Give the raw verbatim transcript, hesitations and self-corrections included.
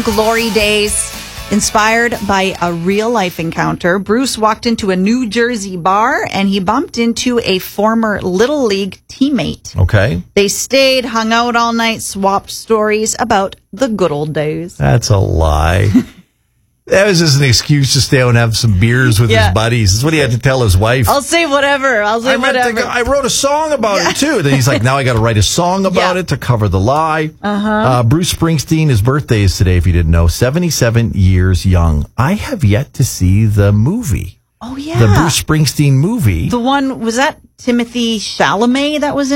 young glory days. Inspired by a real-life encounter, Bruce walked into a New Jersey bar and he bumped into a former Little League teammate. Okay. They stayed, hung out all night, swapped stories about the good old days. That's a lie. That was just an excuse to stay out and have some beers with Yeah. his buddies. That's what he had to tell his wife. I'll say whatever. I'll say I, meant whatever. to, I wrote a song about yeah. it, too. Then he's like, now I got to write a song about Yeah. it to cover the lie. Uh-huh. Uh, Bruce Springsteen, his birthday is today, if you didn't know. seventy-seven years young. I have yet to see the movie. Oh, yeah. The Bruce Springsteen movie. The one, was that Timothy Chalamet that was in